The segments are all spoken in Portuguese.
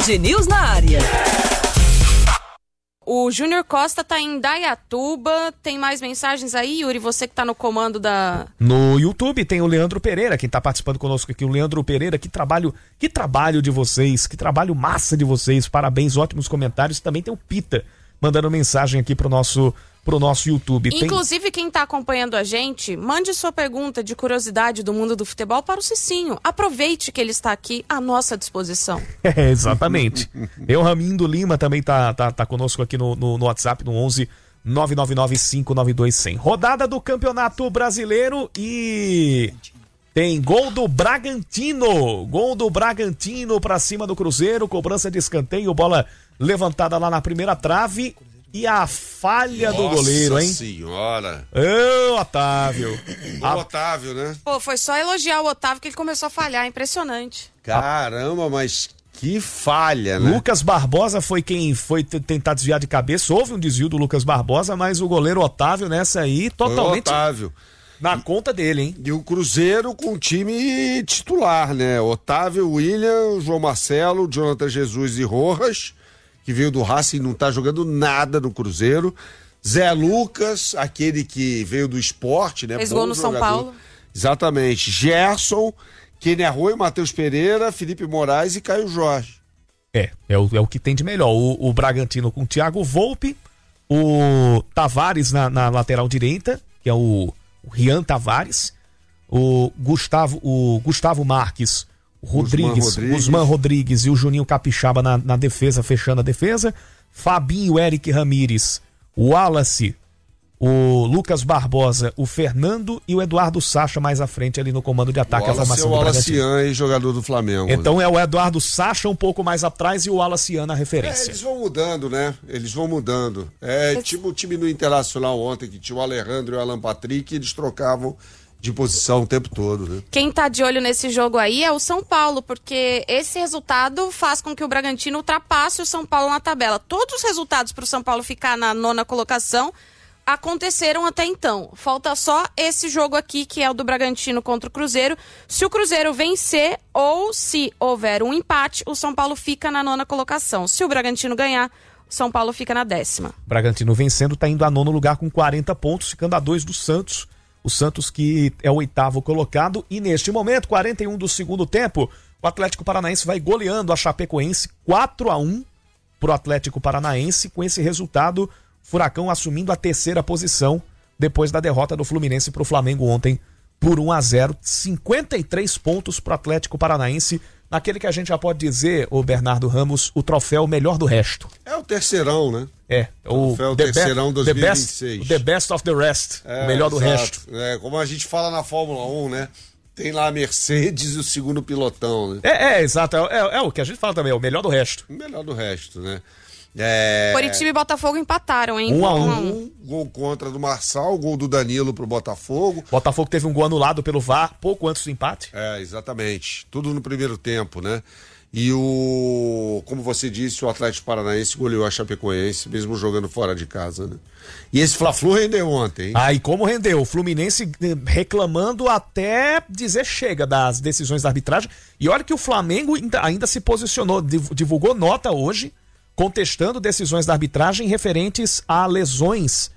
Band News na área. O Júnior Costa tá em Indaiatuba. Tem mais mensagens aí, Yuri? Você que tá no comando da... No YouTube tem o Leandro Pereira, quem tá participando conosco aqui. O Leandro Pereira, que trabalho de vocês, que trabalho massa de vocês. Parabéns, ótimos comentários. Também tem o Pita mandando mensagem aqui pro nosso YouTube. Inclusive, quem tá acompanhando a gente, mande sua pergunta de curiosidade do mundo do futebol para o Cicinho. Aproveite que ele está aqui à nossa disposição. Exatamente. O Ramindo Lima também tá conosco aqui no WhatsApp, no 11 999-592-100. Rodada do Campeonato Brasileiro e tem gol do Bragantino. Gol do Bragantino pra cima do Cruzeiro, cobrança de escanteio, bola levantada lá na primeira trave. E a falha do goleiro, hein? Nossa senhora! Ô, Otávio! Otávio, né? Pô, foi só elogiar o Otávio que ele começou a falhar, impressionante. Caramba, mas que falha, né? Lucas Barbosa foi quem foi tentar desviar de cabeça. Houve um desvio do Lucas Barbosa, mas o goleiro Otávio nessa aí totalmente Otávio. Na conta dele, hein? E o Cruzeiro com o time titular, né? Otávio, William, João Marcelo, Jonathan Jesus e Rojas, que veio do Racing e não tá jogando nada no Cruzeiro. Zé Lucas, aquele que veio do Sport, né? Fez gol no São Paulo. Exatamente. Gerson, Kenny Arroio, Matheus Pereira, Felipe Moraes e Caio Jorge. É o que tem de melhor. O Bragantino com o Thiago Volpe, o Tavares na lateral direita, que é o Rian Tavares, o Gustavo Marques, Guzmán Rodrigues e o Juninho Capixaba na defesa, fechando a defesa. Fabinho, Eric Ramírez, o Wallace, o Lucas Barbosa, o Fernando e o Eduardo Sacha mais à frente ali no comando de ataque. O Wallace é o Wallace, jogador do Flamengo. Então é o Eduardo Sacha um pouco mais atrás e o Wallace na referência. Eles vão mudando, né? Eles vão mudando. Tipo o time no Internacional ontem, que tinha o Alejandro e o Alan Patrick, eles trocavam de posição o tempo todo, né? Quem tá de olho nesse jogo aí é o São Paulo, porque esse resultado faz com que o Bragantino ultrapasse o São Paulo na tabela. Todos os resultados pro São Paulo ficar na 9ª colocação aconteceram até então. Falta só esse jogo aqui, que é o do Bragantino contra o Cruzeiro. Se o Cruzeiro vencer ou se houver um empate, o São Paulo fica na 9ª colocação. Se o Bragantino ganhar, o São Paulo fica na 10ª. Bragantino vencendo, tá indo a 9º lugar com 40 pontos, ficando a 2 do Santos. O Santos que é o 8º colocado. E neste momento, 41 do segundo tempo, o Atlético Paranaense vai goleando a Chapecoense 4-1 pro Atlético Paranaense. Com esse resultado, Furacão assumindo a terceira posição depois da derrota do Fluminense pro Flamengo ontem por 1-0. 53 pontos pro Atlético Paranaense, naquele que a gente já pode dizer, o Bernardo Ramos, o troféu melhor do resto. É o terceirão, né? O troféu terceirão 2026. The best of the rest, o melhor do resto. Como a gente fala na Fórmula 1, né? Tem lá a Mercedes e o segundo pilotão, né? Exato, é o que a gente fala também, é o melhor do resto. O melhor do resto, né? Curitiba e Botafogo empataram, hein? 1-1, gol contra do Marçal, gol do Danilo pro Botafogo. Botafogo teve um gol anulado pelo VAR pouco antes do empate. Exatamente. Tudo no primeiro tempo, né? E como você disse, o Atlético Paranaense goleou a Chapecoense, mesmo jogando fora de casa, né? E esse Fla-Flu rendeu ontem, hein? E como rendeu? O Fluminense reclamando até dizer chega das decisões da arbitragem. E olha que o Flamengo ainda se posicionou, divulgou nota hoje, contestando decisões da arbitragem referentes a lesões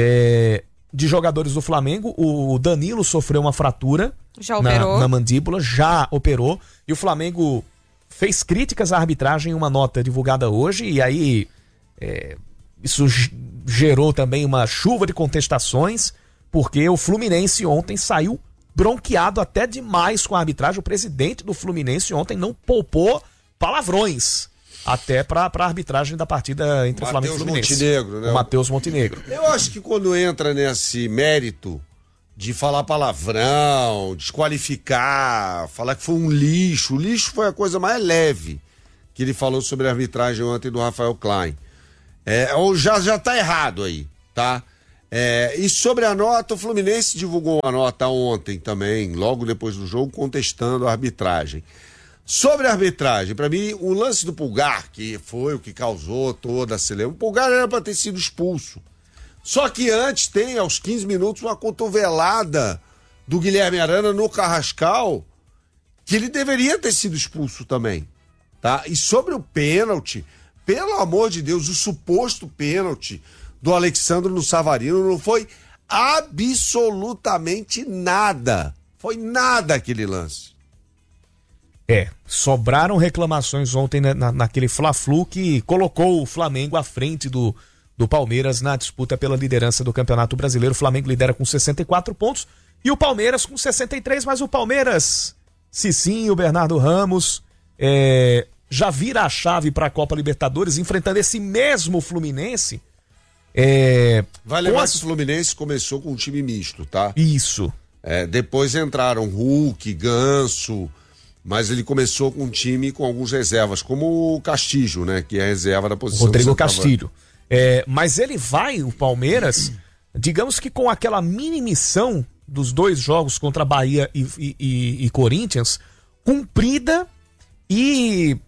de jogadores do Flamengo. O Danilo sofreu uma fratura na mandíbula, já operou, e o Flamengo fez críticas à arbitragem em uma nota divulgada hoje, e aí isso gerou também uma chuva de contestações, porque o Fluminense ontem saiu bronqueado até demais com a arbitragem. O presidente do Fluminense ontem não poupou palavrões até para a arbitragem da partida entre Flamengo e Fluminense. Montenegro, né? O Matheus Montenegro. Eu acho que quando entra nesse mérito de falar palavrão, desqualificar, falar que foi um lixo, o lixo foi a coisa mais leve que ele falou sobre a arbitragem ontem do Rafael Klein. Ou já tá errado aí, tá? E sobre a nota, o Fluminense divulgou uma nota ontem também, logo depois do jogo, contestando a arbitragem. Sobre a arbitragem, pra mim, o lance do Pulgar, que foi o que causou toda a celeuma, o Pulgar era pra ter sido expulso. Só que antes tem, aos 15 minutos, uma cotovelada do Guilherme Arana no Carrascal, que ele deveria ter sido expulso também, tá? E sobre o pênalti, pelo amor de Deus, o suposto pênalti do Alexandro no Savarino não foi absolutamente nada. Foi nada aquele lance. Sobraram reclamações ontem naquele Fla-Flu que colocou o Flamengo à frente do Palmeiras na disputa pela liderança do Campeonato Brasileiro. O Flamengo lidera com 64 pontos e o Palmeiras com 63, mas o Palmeiras, Cicinho, Bernardo Ramos, já vira a chave para a Copa Libertadores, enfrentando esse mesmo Fluminense. Vai lembrar que o Fluminense começou com um time misto, tá? Isso. Depois entraram Hulk, Ganso, mas ele começou com um time com alguns reservas, como o Castilho, né? Que é a reserva da posição. Rodrigo Castilho. Mas ele vai, o Palmeiras, digamos que com aquela mini missão dos 2 jogos contra Bahia e Corinthians, cumprida e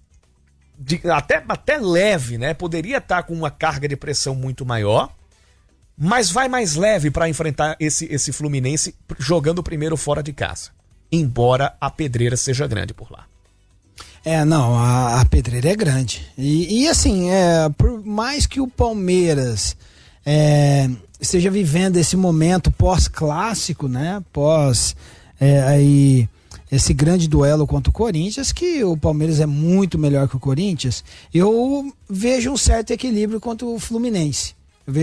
até leve, né? Poderia estar com uma carga de pressão muito maior, mas vai mais leve para enfrentar esse Fluminense jogando primeiro fora de casa, embora a pedreira seja grande por lá. Não, a pedreira é grande. E assim, por mais que o Palmeiras esteja vivendo esse momento pós-clássico, né? Aí esse grande duelo contra o Corinthians, que o Palmeiras é muito melhor que o Corinthians, eu vejo um certo equilíbrio contra o Fluminense.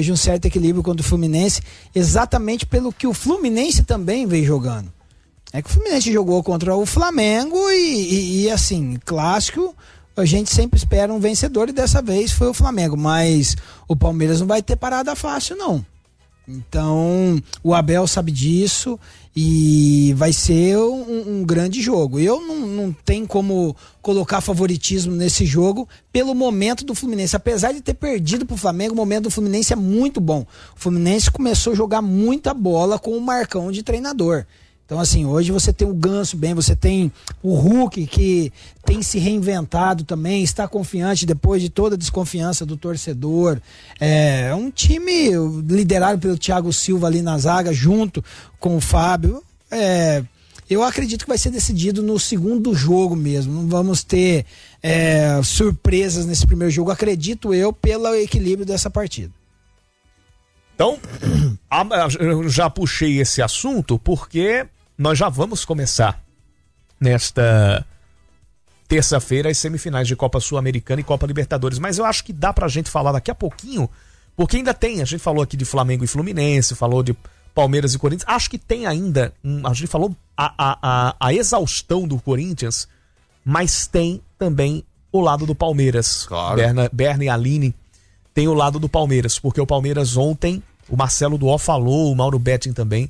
Exatamente pelo que o Fluminense também vem jogando. É que o Fluminense jogou contra o Flamengo e assim, clássico, a gente sempre espera um vencedor e dessa vez foi o Flamengo, mas o Palmeiras não vai ter parada fácil, não. Então, o Abel sabe disso e vai ser um grande jogo. Eu não tenho como colocar favoritismo nesse jogo pelo momento do Fluminense. Apesar de ter perdido pro Flamengo, o momento do Fluminense é muito bom. O Fluminense começou a jogar muita bola com o Marcão de treinador. Então, assim, hoje você tem o Ganso bem, você tem o Hulk, que tem se reinventado também, está confiante depois de toda a desconfiança do torcedor. É um time liderado pelo Thiago Silva ali na zaga, junto com o Fábio. Eu acredito que vai ser decidido no segundo jogo mesmo. Não vamos ter surpresas nesse primeiro jogo, acredito eu, pelo equilíbrio dessa partida. Então, eu já puxei esse assunto porque nós já vamos começar nesta terça-feira as semifinais de Copa Sul-Americana e Copa Libertadores, mas eu acho que dá pra gente falar daqui a pouquinho, porque ainda tem, a gente falou aqui de Flamengo e Fluminense, falou de Palmeiras e Corinthians, acho que tem ainda, a gente falou a exaustão do Corinthians, mas tem também o lado do Palmeiras. Claro. Berna e Aline tem o lado do Palmeiras, porque o Palmeiras ontem, o Marcelo Duó falou, o Mauro Betting também.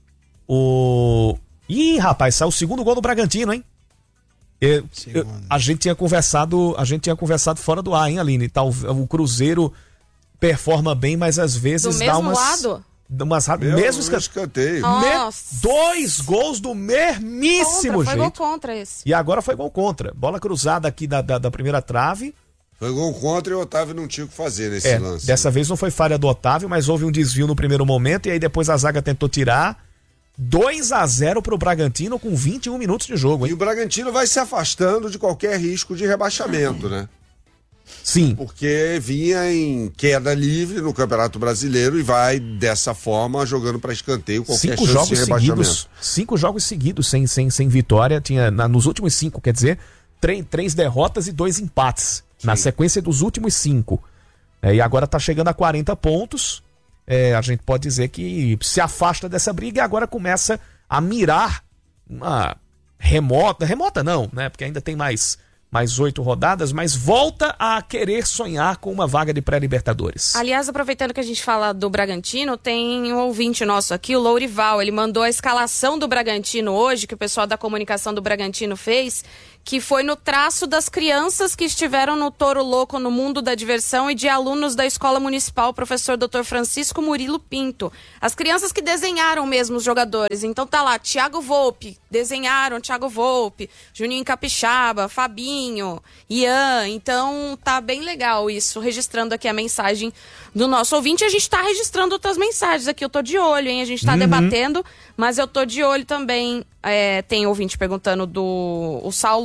Ih, rapaz, saiu o segundo gol do Bragantino, hein? A gente tinha conversado fora do ar, hein, Aline? O Cruzeiro performa bem, mas às vezes do dá mesmo umas... lado? Mesmo escanteio. 2 gols do mesmíssimo jeito. Foi gol contra esse. E agora foi gol contra. Bola cruzada aqui da primeira trave. Foi gol contra e o Otávio não tinha o que fazer nesse lance. Dessa vez não foi falha do Otávio, mas houve um desvio no primeiro momento e aí depois a zaga tentou tirar. 2-0 pro Bragantino com 21 minutos de jogo, hein? E o Bragantino vai se afastando de qualquer risco de rebaixamento, né? Sim. Porque vinha em queda livre no Campeonato Brasileiro e vai dessa forma jogando para escanteio qualquer chance de rebaixamento. 5 jogos seguidos sem vitória. Tinha nos últimos 5, quer dizer, 3 derrotas e 2 empates. Sim. Na sequência dos últimos 5. E agora tá chegando a 40 pontos. A gente pode dizer que se afasta dessa briga e agora começa a mirar uma remota não, né? Porque ainda tem mais 8 rodadas, mas volta a querer sonhar com uma vaga de pré-Libertadores. Aliás, aproveitando que a gente fala do Bragantino, tem um ouvinte nosso aqui, o Lourival, ele mandou a escalação do Bragantino hoje, que o pessoal da comunicação do Bragantino fez, que foi no traço das crianças que estiveram no Toro Louco no Mundo da Diversão e de alunos da Escola Municipal, professor Dr. Francisco Murilo Pinto. As crianças que desenharam mesmo os jogadores. Então tá lá, Thiago Volpe, desenharam Thiago Volpe, Juninho Capixaba, Fabinho, Ian. Então tá bem legal isso, registrando aqui a mensagem do nosso ouvinte. A gente tá registrando outras mensagens aqui, eu tô de olho, hein? A gente tá debatendo, mas eu tô de olho também. Tem ouvinte perguntando o Saulo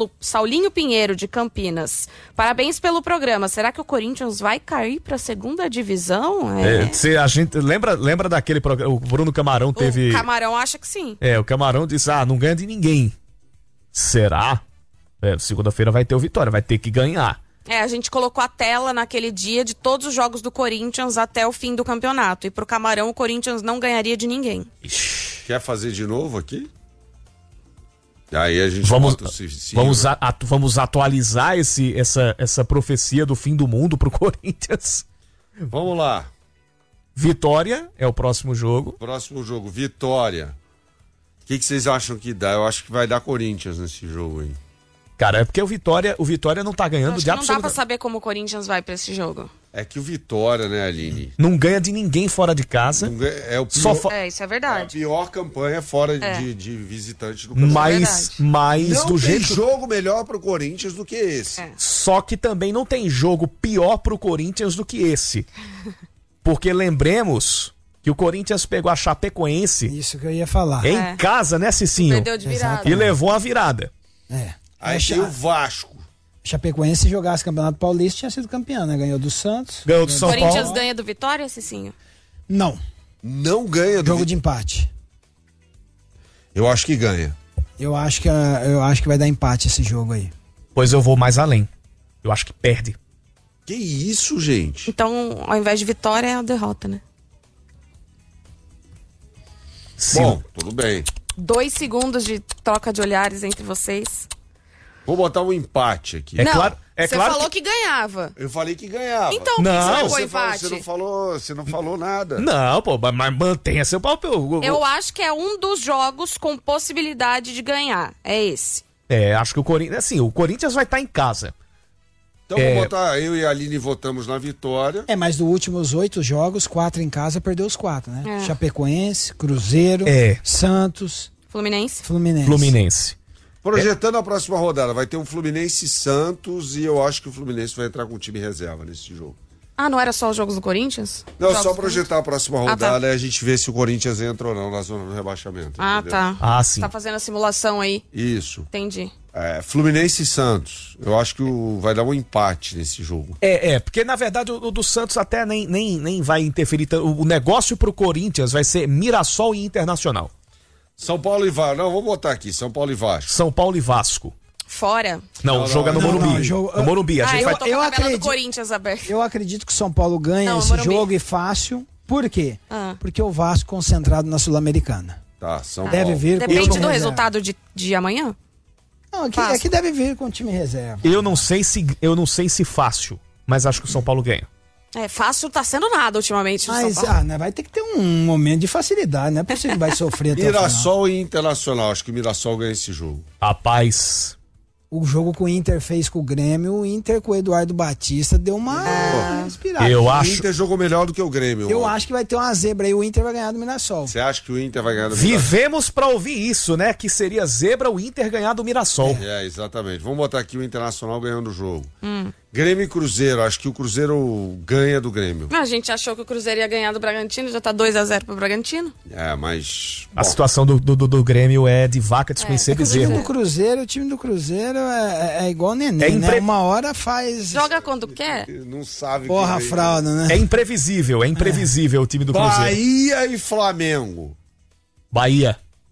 Saulinho Pinheiro, de Campinas. Parabéns pelo programa. Será que o Corinthians vai cair para a segunda divisão? A gente lembra daquele programa, o Bruno Camarão teve... O Camarão acha que sim. O Camarão disse, não ganha de ninguém. Será? Segunda-feira vai ter o Vitória, vai ter que ganhar. A gente colocou a tela naquele dia de todos os jogos do Corinthians até o fim do campeonato. E pro Camarão, o Corinthians não ganharia de ninguém. Quer fazer de novo aqui? Aí a gente vamos atualizar essa profecia do fim do mundo pro Corinthians. Vamos lá. Vitória é o próximo jogo. Próximo jogo, Vitória. O que vocês acham que dá? Eu acho que vai dar Corinthians nesse jogo aí. Cara, é porque o Vitória não tá ganhando de absolutamente... Não dá pra saber como o Corinthians vai pra esse jogo. É que o Vitória, né, Aline? Não ganha de ninguém fora de casa. É o pior, isso é verdade. É a pior campanha fora de visitante do campeonato. Mas não do tem jeito... jogo melhor pro Corinthians do que esse. Só que também não tem jogo pior pro Corinthians do que esse. Porque lembremos que o Corinthians pegou a Chapecoense... Isso que eu ia falar. Em casa, né, Cicinho? Perdeu de virada. E levou a virada. Aí tem o Vasco. Chapecoense, se jogasse Campeonato Paulista, tinha sido campeão, né? Ganhou do Santos. Ganhou do São Paulo. Corinthians ganha do Vitória, Cicinho? Não. Não ganha do Jogo de empate. Eu acho que ganha. Eu acho que vai dar empate esse jogo aí. Pois eu vou mais além. Eu acho que perde. Que isso, gente? Então, ao invés de vitória, é a derrota, né? Bom, tudo bem. 2 segundos de troca de olhares entre vocês. Vou botar um empate aqui. Você falou que ganhava. Eu falei que ganhava. Então, por que você Não, colocou empate? Você não falou nada. Não, pô, mas mantenha seu papel. Eu acho que é um dos jogos com possibilidade de ganhar. É esse. Acho que o Corinthians... Assim, o Corinthians vai estar em casa. Então vou botar, eu e a Aline votamos na vitória. Mas dos últimos 8 jogos, 4 em casa, perdeu os 4, né? Chapecoense, Cruzeiro, Santos, Fluminense. Projetando a próxima rodada, vai ter um Fluminense e Santos e eu acho que o Fluminense vai entrar com o time reserva nesse jogo. Não era só os jogos do Corinthians? Não, só projetar a próxima rodada e a gente vê se o Corinthians entra ou não na zona do rebaixamento. Entendeu? Tá. Sim. Tá fazendo a simulação aí. Isso. Entendi. Fluminense e Santos. Eu acho que vai dar um empate nesse jogo. Porque na verdade o do Santos até nem vai interferir. O negócio pro Corinthians vai ser Mirassol e Internacional. São Paulo e Vasco. Não, vou botar aqui. São Paulo e Vasco. São Paulo e Vasco. Fora? Não, o jogo é no Morumbi. No Morumbi. Eu tô com a tabela do Corinthians aberta. Eu acredito que o São Paulo ganha esse jogo e fácil. Por quê? Porque o Vasco concentrado na Sul-Americana. Tá, São Deve Paulo. vir Depende do resultado de amanhã? Não, aqui deve vir com o time reserva. Eu não sei se fácil, mas acho que o São Paulo ganha. Fácil tá sendo nada ultimamente. Mas vai ter que ter um momento de facilidade, não é possível que vai sofrer até Mirassol e Internacional, acho que o Mirassol ganha esse jogo. Rapaz, o jogo que o Inter fez com o Grêmio, o Inter com o Eduardo Batista deu uma inspirada. O Inter jogou melhor do que o Grêmio. Eu acho que vai ter uma zebra aí, o Inter vai ganhar do Mirassol. Você acha que o Inter vai ganhar do Mirassol? Vivemos pra ouvir isso, né? Que seria zebra o Inter ganhar do Mirassol. Exatamente. Vamos botar aqui o Internacional ganhando o jogo. Grêmio e Cruzeiro, acho que o Cruzeiro ganha do Grêmio. A gente achou que o Cruzeiro ia ganhar do Bragantino, já tá 2-0 pro Bragantino. Mas... A situação do Grêmio é de vaca desconhecer bezerro. O time do Cruzeiro é igual neném, né? Uma hora faz... Joga quando quer. Não sabe... Porra, fralda, né? É imprevisível o time do Cruzeiro. Bahia e Flamengo. Bahia.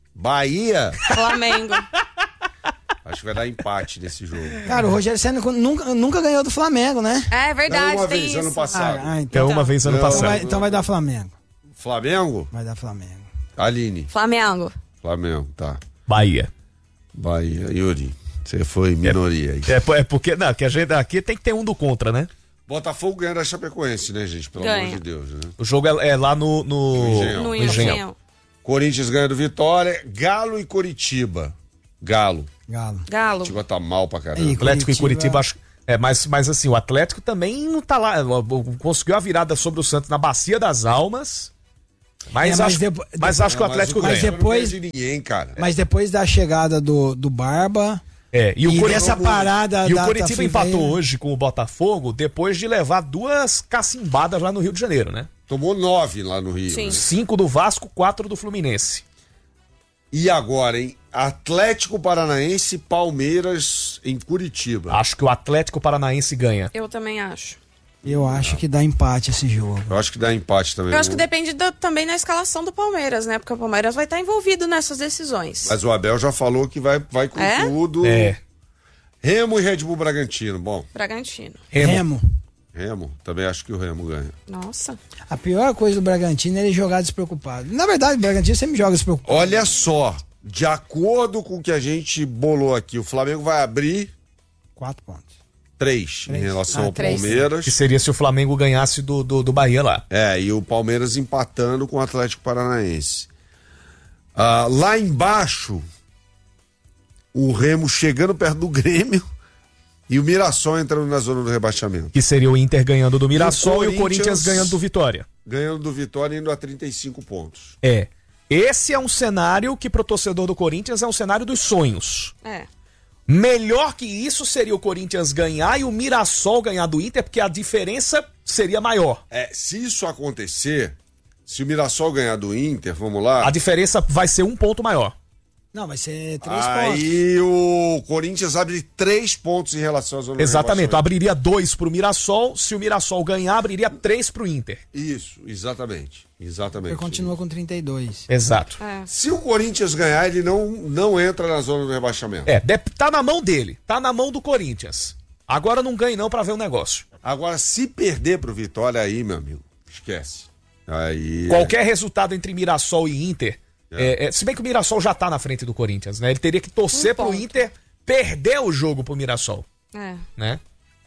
Flamengo. Acho que vai dar empate nesse jogo. Cara, o Rogério Ceni nunca ganhou do Flamengo, né? É verdade, uma tem vez, isso. ano passado. Então, uma vez ano passado. Então vai dar Flamengo. Flamengo? Vai dar Flamengo. Aline. Flamengo, tá. Bahia. Yuri, você foi minoria aí. É porque, não, que a gente aqui tem que ter um do contra, né? Botafogo ganha da Chapecoense, né, gente? Pelo amor de Deus, né? O jogo é lá no Engenhão. Corinthians ganha do Vitória, Galo e Coritiba. Galo. Curitiba tá mal pra caramba. Atlético e Curitiba, acho. Mas assim, o Atlético também não tá lá. Conseguiu a virada sobre o Santos na Bacia das Almas. Mas acho que o Atlético ganha. Depois de ninguém, cara. Mas depois da chegada do Barba. E o Coritiba empatou hoje com o Botafogo depois de levar 2 cacimbadas lá no Rio de Janeiro, né? Tomou 9 lá no Rio. Sim. Né? 5 do Vasco, 4 do Fluminense. E agora, hein? Atlético Paranaense, Palmeiras em Curitiba. Acho que o Atlético Paranaense ganha. Eu também acho. Eu acho que dá empate esse jogo. Eu acho que dá empate também. Eu acho que depende também da escalação do Palmeiras, né? Porque o Palmeiras vai estar envolvido nessas decisões. Mas o Abel já falou que vai com tudo. É. Remo e Red Bull Bragantino. Bom, Bragantino. Remo. Remo. Também acho que o Remo ganha. Nossa. A pior coisa do Bragantino é ele jogar despreocupado. Na verdade, o Bragantino sempre joga despreocupado. Olha só, de acordo com o que a gente bolou aqui, o Flamengo vai abrir 4 pontos. 3 em relação ao 3. Palmeiras. Que seria se o Flamengo ganhasse do Bahia lá. E o Palmeiras empatando com o Atlético Paranaense. Lá embaixo, o Remo chegando perto do Grêmio e o Mirassol entrando na zona do rebaixamento. Que seria o Inter ganhando do Mirassol e o Corinthians Corinthians ganhando do Vitória. Ganhando do Vitória indo a 35 pontos. Esse é um cenário que pro torcedor do Corinthians é um cenário dos sonhos. É. Melhor que isso seria o Corinthians ganhar e o Mirassol ganhar do Inter, porque a diferença seria maior. Se isso acontecer, se o Mirassol ganhar do Inter, vamos lá. A diferença vai ser 1 ponto maior. Não, vai ser 3 pontos. Aí o Corinthians abre 3 pontos em relação à zona Exatamente, do abriria 2 pro Mirassol, se o Mirassol ganhar, abriria 3 pro Inter. Isso, exatamente. Exatamente. Ele continua com 32. Exato. Se o Corinthians ganhar, ele não entra na zona do rebaixamento. Tá na mão dele, tá na mão do Corinthians. Agora não ganhe não pra ver o negócio. Agora, se perder pro Vitória aí, meu amigo, esquece. Aí... Qualquer resultado entre Mirassol e Inter, se bem que o Mirassol já tá na frente do Corinthians, né? Ele teria que torcer pro Inter perder o jogo pro Mirassol, né?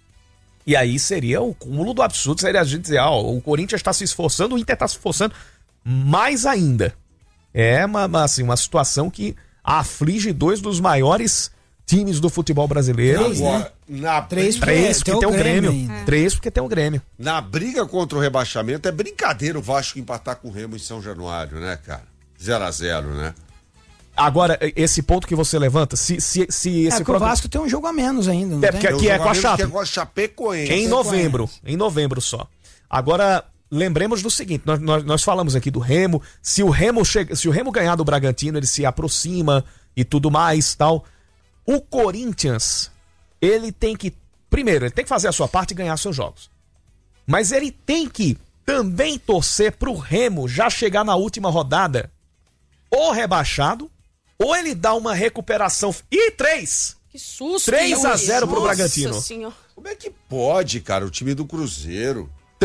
E aí seria o cúmulo do absurdo, seria a gente dizer, o Corinthians tá se esforçando, o Inter tá se esforçando mais ainda. É uma situação que aflige 2 dos maiores times do futebol brasileiro. 3, Agora, né? 3 porque tem o Grêmio. 3 porque tem o Grêmio. Na briga contra o rebaixamento, é brincadeira o Vasco empatar com o Remo em São Januário, né, cara? 0-0, né? Agora, esse ponto que você levanta, se esse Porque o Vasco tem um jogo a menos ainda, não tem? porque aqui é com a Chape. Que é com a Chapecoense. Em novembro só. Agora, lembremos do seguinte, nós falamos aqui do Remo, se o Remo ganhar do Bragantino, ele se aproxima e tudo mais, tal. O Corinthians, ele tem que, primeiro, ele tem que fazer a sua parte e ganhar seus jogos. Mas ele tem que também torcer pro Remo já chegar na última rodada ou rebaixado, ou ele dá uma recuperação. E 3! Que susto! 3-0 pro Bragantino. Nossa Senhora. Como é que pode, cara, o time do Cruzeiro?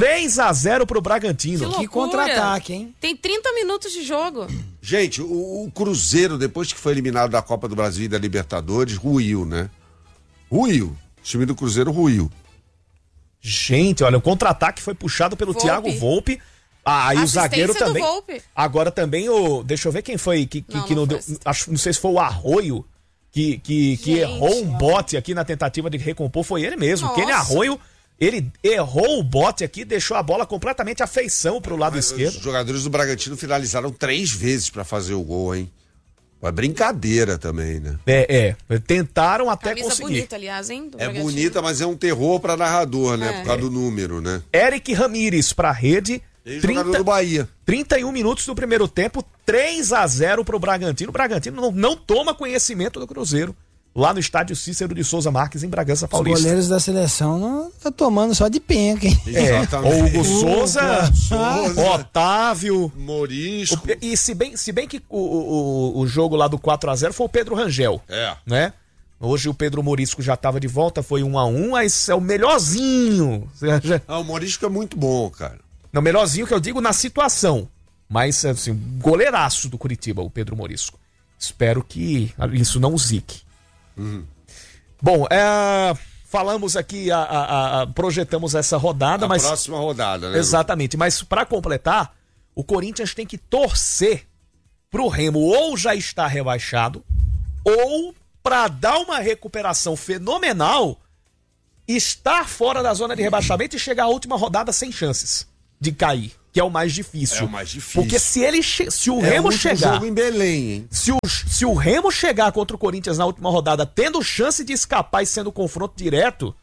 3-0 pro Bragantino. Que Que loucura. contra-ataque, hein? Tem 30 minutos de jogo. Gente, o Cruzeiro, depois que foi eliminado da Copa do Brasil e da Libertadores, ruiu, né? Ruiu. O time do Cruzeiro ruiu. Gente, olha, o contra-ataque foi puxado pelo Volpe. Thiago Volpe. Aí o zagueiro Assistência do também. Volpe. Agora também deixa eu ver quem foi que Não, não não deu. foi. Não sei se foi o Arroio que Gente, errou um bote aqui na tentativa de recompor. Foi ele mesmo. Nossa. Aquele Arroio, ele errou o bote aqui, deixou a bola completamente à feição pro lado esquerdo. Os jogadores do Bragantino finalizaram 3 vezes pra fazer o gol, hein? É brincadeira também, né? Tentaram até Camisa conseguir. bonita, aliás, hein? do É Bragantino. bonita, mas é um terror pra narrador, né? Por causa do número, né? Eric Ramírez pra rede. Ex-jogador do Bahia. 31 minutos do primeiro tempo, 3-0 pro Bragantino. O Bragantino não toma conhecimento do Cruzeiro. Lá no estádio Cícero de Souza Marques, em Bragança Os Paulista. goleiros da seleção não tá tomando só de penca, hein? Hugo Souza, Souza. Otávio. Morisco. E se bem que o jogo lá do 4-0 foi o Pedro Rangel. Né? Hoje o Pedro Morisco já estava de volta, foi 1-1, mas é o melhorzinho. O Morisco é muito bom, cara. Não, melhorzinho que eu digo na situação. Mas, assim, goleiraço do Curitiba, o Pedro Morisco. Espero que isso não o zique. Bom, falamos aqui, projetamos essa rodada, mas... próxima rodada, né? Exatamente, mas para completar, o Corinthians tem que torcer pro Remo ou já estar rebaixado, ou para dar uma recuperação fenomenal, estar fora da zona de rebaixamento e chegar à última rodada sem chances de cair, que é o mais difícil. É o mais difícil. Porque se o Remo chegar... jogo em Belém, hein? Se o Remo chegar contra o Corinthians na última rodada, tendo chance de escapar e sendo confronto direto...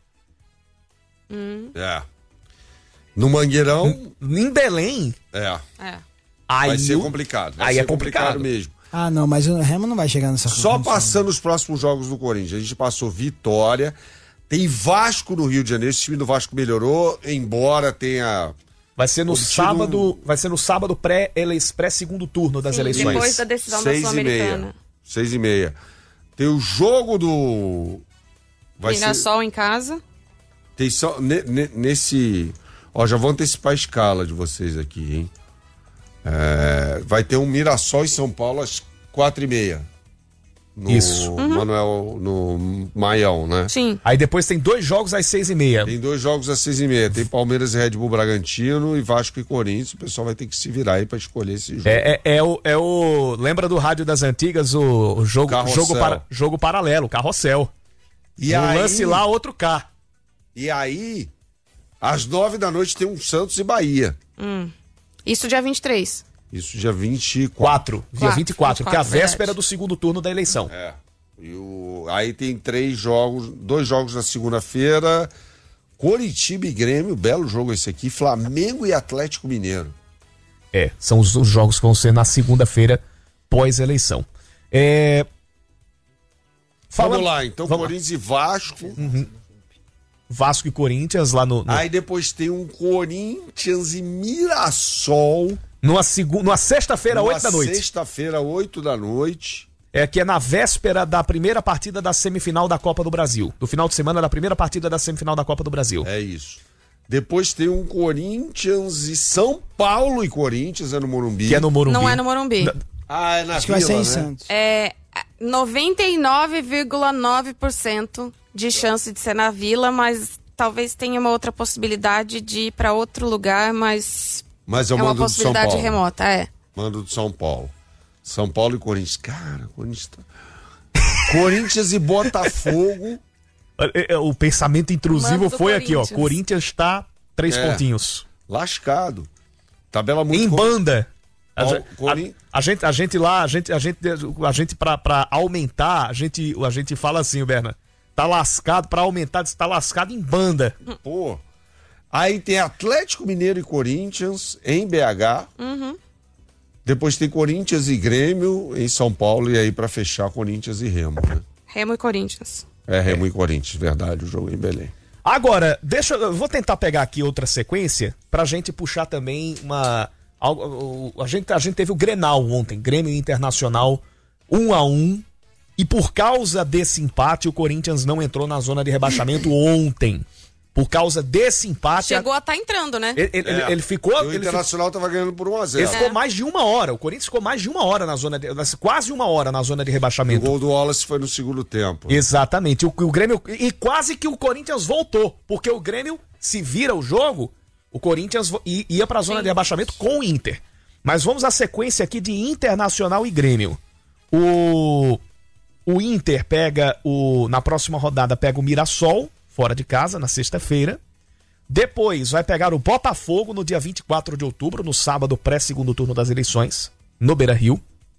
No Mangueirão... Em Belém... Vai ser complicado. Vai ser complicado mesmo. Ah, não, mas o Remo não vai chegar nessa Só condição. passando os próximos jogos do Corinthians. A gente passou Vitória, tem Vasco no Rio de Janeiro, esse time do Vasco melhorou, embora tenha... Vai ser no sábado pré-segundo turno das Sim, eleições. depois da decisão da Sul-Americana. 6h30. Tem o jogo do... Mirassol em casa. Tem só... Nesse... Ó, já vou antecipar a escala de vocês aqui, hein? Vai ter um Mirassol em São Paulo às 4h30. Isso. Manuel, no Maião, né? Sim. Aí depois tem 2 jogos às 6h30. Tem 2 jogos às 6h30. Tem Palmeiras e Red Bull Bragantino e Vasco e Corinthians. O pessoal vai ter que se virar aí pra escolher esse jogo. Lembra do rádio das antigas, o jogo paralelo, carrossel. E um aí, lance lá, outro cá. E aí, às 9h tem um Santos e Bahia. Isso dia 23. Isso dia 24. Dia 24, que é a véspera verdade. do segundo turno da eleição. Aí tem 2 jogos na segunda-feira. Coritiba e Grêmio, belo jogo esse aqui. Flamengo e Atlético Mineiro. São os jogos que vão ser na segunda-feira, pós-eleição. Vamos lá, então Corinthians e Vasco. Vasco e Corinthians lá no... Aí depois tem um Corinthians e Mirassol. Numa sexta-feira, 8 da noite. Sexta-feira, 8 da noite. Que é na véspera da primeira partida da semifinal da Copa do Brasil. Do final de semana da primeira partida da semifinal da Copa do Brasil. É isso. Depois tem um Corinthians e São Paulo e Corinthians, é no Morumbi. Que é no Morumbi. Não é no Morumbi. É na Acho que vai ser em né? Santos. 99,9% de chance de ser na Vila, mas talvez tenha uma outra possibilidade de ir para outro lugar, mas Mas eu é uma mando do São possibilidade Paulo. remota, Mando do São Paulo. São Paulo e Corinthians. Cara, Corinthians Corinthians e Botafogo. O pensamento intrusivo Mando do foi aqui, ó. Corinthians. Corinthians está 3 pontinhos. Lascado. Tabela muito... Em banda. A gente pra aumentar, a gente fala assim, Berna. Tá lascado, pra aumentar, tá lascado em banda. Pô. Aí tem Atlético Mineiro e Corinthians em BH. Depois tem Corinthians e Grêmio em São Paulo. E aí pra fechar, Corinthians e Remo, né? Remo e Corinthians. Remo e Corinthians, verdade, o jogo em Belém. Agora, eu vou tentar pegar aqui outra sequência pra gente puxar também a gente teve o Grenal ontem, Grêmio Internacional 1-1, e por causa desse empate o Corinthians não entrou na zona de rebaixamento ontem. Por causa desse empate... Chegou a estar entrando, né? Ele ficou... O Internacional tava ganhando por 1-0. Ele ficou mais de 1 hora. O Corinthians ficou mais de 1 hora na zona de... Quase 1 hora na zona de rebaixamento. O gol do Wallace foi no segundo tempo. Exatamente. O Grêmio... E quase que o Corinthians voltou. Porque o Grêmio, se vira o jogo, o Corinthians ia pra zona de rebaixamento com o Inter. Mas vamos à sequência aqui de Internacional e Grêmio. O Inter pega na próxima rodada pega o Mirassol, fora de casa, na sexta-feira. Depois vai pegar o Botafogo no dia 24 de outubro, no sábado pré-segundo turno das eleições, no Beira-Rio.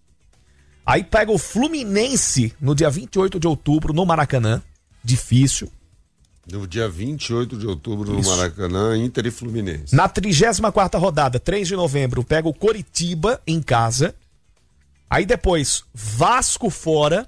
Aí pega o Fluminense no dia 28 de outubro, no Maracanã. Difícil. No dia 28 de outubro, no Maracanã, Inter e Fluminense. Na 34ª rodada, 3 de novembro, pega o Coritiba em casa. Aí depois, Vasco fora.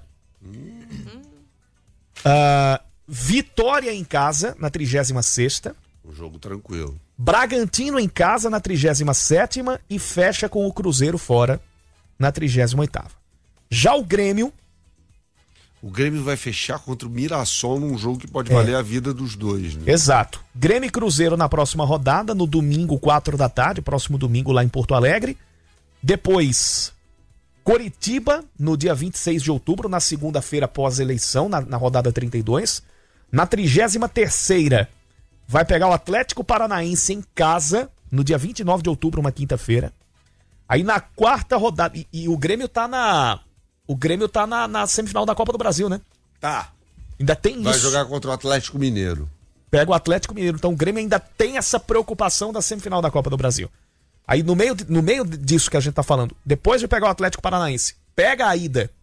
Vitória em casa, na 36ª. Um jogo tranquilo. Bragantino em casa, na 37ª. E fecha com o Cruzeiro fora, na 38ª. Já o Grêmio... O Grêmio vai fechar contra o Mirassol num jogo que pode valer a vida dos dois, né? Exato. Grêmio e Cruzeiro na próxima rodada, no domingo, 4 da tarde, próximo domingo lá em Porto Alegre. Depois, Coritiba, no dia 26 de outubro, na segunda-feira pós-eleição, na rodada 32. Na 33ª, vai pegar o Atlético Paranaense em casa, no dia 29 de outubro, uma quinta-feira. Aí na quarta rodada, e o Grêmio tá na semifinal da Copa do Brasil, né? Tá. Ainda tem Vai isso. jogar contra o Atlético Mineiro. Pega o Atlético Mineiro. Então o Grêmio ainda tem essa preocupação da semifinal da Copa do Brasil. Aí no meio disso que a gente tá falando, depois de pegar o Atlético Paranaense, pega a ida